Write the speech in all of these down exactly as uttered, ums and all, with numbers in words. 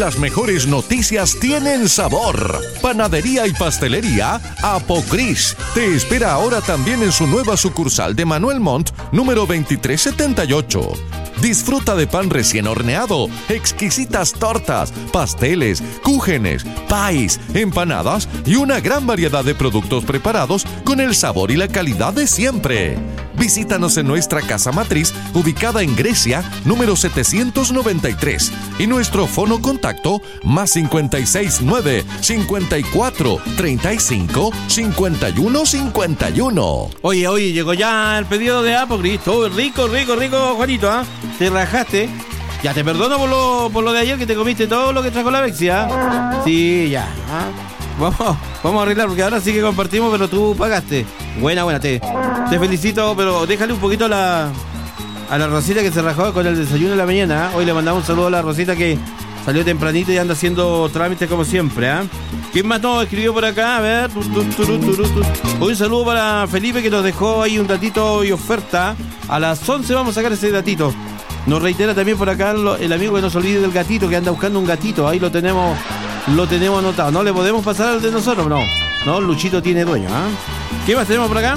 Las mejores noticias tienen sabor. Panadería y pastelería Apocris te espera ahora también en su nueva sucursal de Manuel Montt, número veintitrés setenta y ocho. Disfruta de pan recién horneado, exquisitas tortas, pasteles, cúgenes, pies, empanadas y una gran variedad de productos preparados con el sabor y la calidad de siempre. Visítanos en nuestra casa matriz, ubicada en Grecia, número setecientos noventa y tres, y nuestro fono contacto más cincuenta y seis nueve, cincuenta y cuatro, treinta y cinco, cincuenta y uno, cincuenta y uno. Oye, oye, llegó ya el pedido de Apocris. Oh, rico, rico, rico, Juanito, ¿ah? ¿eh? Te rajaste. Ya te perdono por lo, por lo de ayer, que te comiste todo lo que trajo la Bexia. ¿eh? Sí, ya. ¿eh? Vamos, vamos a arreglar, porque ahora sí que compartimos, pero tú pagaste. Buena, buena, te, te felicito, pero déjale un poquito a la, a la Rosita, que se rajó con el desayuno de la mañana. ¿eh? Hoy le mandamos un saludo a la Rosita, que salió tempranito y anda haciendo trámites como siempre. ¿eh? ¿Quién más nos escribió por acá? A ver. Un saludo para Felipe, que nos dejó ahí un datito y oferta. A las once vamos a sacar ese datito. Nos reitera también por acá el amigo que no se olvide del gatito, que anda buscando un gatito. Ahí lo tenemos, lo tenemos anotado. No le podemos pasar al de nosotros, no. No, Luchito tiene dueño. ¿eh? ¿Qué más tenemos por acá?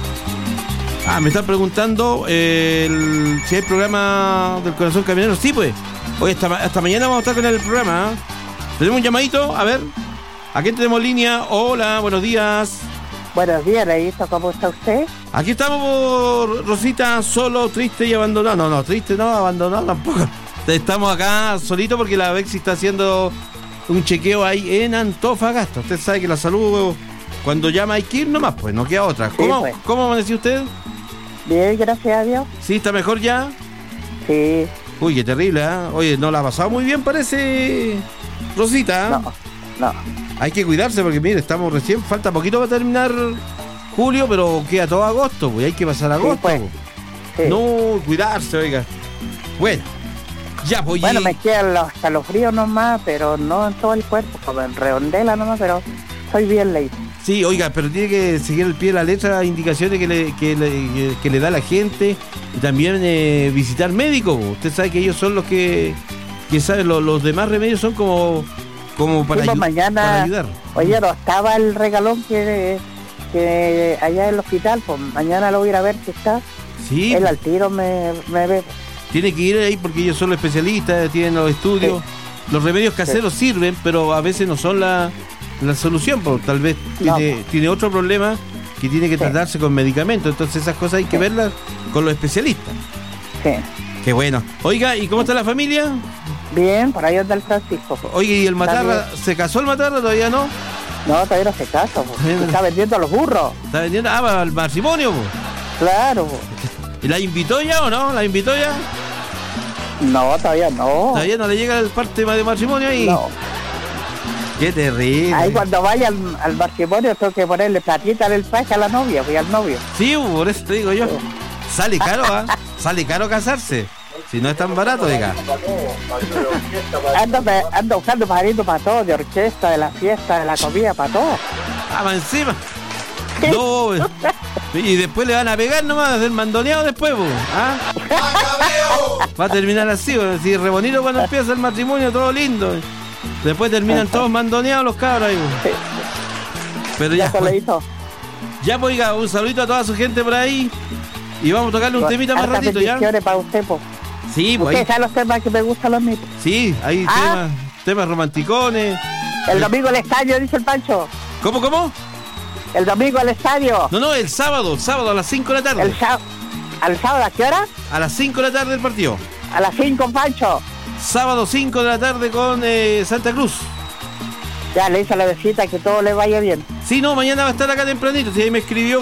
Ah, me están preguntando eh, el, si hay programa del Corazón Camionero. Sí, pues. Hoy hasta, hasta mañana vamos a estar con el programa. ¿eh? Tenemos un llamadito, a ver. ¿A quién tenemos línea? Hola, buenos días. Buenos días, Leito, ¿cómo está usted? Aquí estamos, Rosita, solo, triste y abandonado. No, no, triste no, abandonado tampoco. Estamos acá solitos porque la Bexi está haciendo un chequeo ahí en Antofagasta. Usted sabe que la salud, cuando llama hay que ir nomás, pues no queda otra. ¿Cómo, sí, pues. ¿Cómo amaneció usted? Bien, gracias a Dios. ¿Sí, está mejor ya? Sí. Uy, qué terrible, ¿eh? Oye, no la ha pasado muy bien, parece, Rosita. No, no. Hay que cuidarse porque, mire, estamos recién, falta poquito para terminar julio, pero queda todo agosto, pues hay que pasar agosto. Sí, pues. Sí. No, cuidarse, oiga. Bueno, ya, pues. Bueno, me quedan los escalofríos nomás, pero no en todo el cuerpo, como en redondela nomás, pero soy bien leído. Sí, oiga, pero tiene que seguir el pie de la letra, indicaciones que le, que le, que le da la gente, y también eh, visitar médicos. Usted sabe que ellos son los que, que saben, los, los demás remedios son como... como para, sí, pues ayu- mañana, para ayudar. Oye, no estaba el regalón que, que allá en el hospital, pues mañana lo voy a ir a ver si está. Sí. Él al tiro me, me ve. Tiene que ir ahí porque ellos son los especialistas, tienen los estudios. Sí. Los remedios caseros sí. sirven, pero a veces no son la, la solución, porque tal vez no. tiene, tiene otro problema que tiene que sí. tratarse con medicamentos. Entonces esas cosas hay que sí. verlas con los especialistas. Sí. Qué bueno. Oiga, ¿y cómo está la familia? Bien, por ahí anda el Francisco. Oye, ¿y el Matarra? ¿Se casó el Matarra? ¿Todavía no? No, todavía no se casa. Está vendiendo a los burros. ¿Está vendiendo? Ah, al matrimonio. Po. Claro. ¿Y la invitó ya o no? ¿La invitó ya? No, todavía no. ¿Todavía no le llega el parte de matrimonio ahí? No. Qué terrible. Ahí cuando vaya al, al matrimonio tengo que ponerle platita en el traje a la novia, voy al novio. Sí, por eso te digo yo. Sale caro, ¿ah? ¿eh? Sale caro casarse. Si no es tan barato, diga. Ando, ando buscando pajaritos para todo, de orquesta, de la fiesta, de la comida, para todo. Ah, para encima. No, y después le van a pegar nomás, a hacer mandoneado después, ¿ah? Va a terminar así, así re bonito cuando empieza el matrimonio, todo lindo. Después terminan todos mandoneados los cabros ahí. Pero ya, ya, pues, ya, pues, oiga, un saludito a toda su gente por ahí. Y vamos a tocarle un temita más ratito, ¿ya? Para usted, po. Sí, pues. Ustedes saben los temas que me gustan los míos. Sí, hay ah. temas, temas romanticones. El domingo al estadio, dice el Pancho. ¿Cómo, cómo? El domingo al estadio. No, no, el sábado, sábado a las cinco de la tarde. El sábado. ¿Al sábado a qué hora? A las cinco de la tarde el partido. A las cinco, Pancho. Sábado cinco de la tarde con eh, Santa Cruz. Ya, le hice a la visita que todo le vaya bien. Sí, no, mañana va a estar acá tempranito. Si ahí me escribió